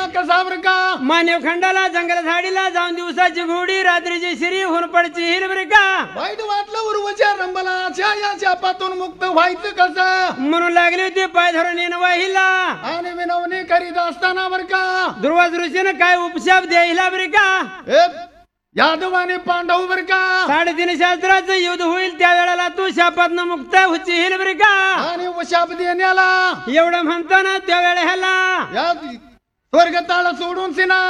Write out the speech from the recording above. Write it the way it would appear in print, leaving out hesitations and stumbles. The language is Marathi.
झाला कसा बर का मानव खंडाला जंगल झाडीला जाऊन दिवसाची घोडी रात्रीची शिरी होऊन पडची हिर बर का वाईट वाटलं उर्वच्या रंबलाच्या या शापातून मुक्त व्हायचं कसं म्हणून लागली होती पाय धरून येणं वाहिला आणि विनवणी करीत असताना बर का दुर्वास ऋषीनं काय उपशाप द्यायला बर का यादव आणि पांडव बर का 3.5 शास्त्राचं युद्ध होईल त्या वेळेला तू शापातनं मुक्त होईल बर का आणि शाप देण्याला एवढं म्हणताना त्या वेळेला या स्वर्गताळ सोडून सिना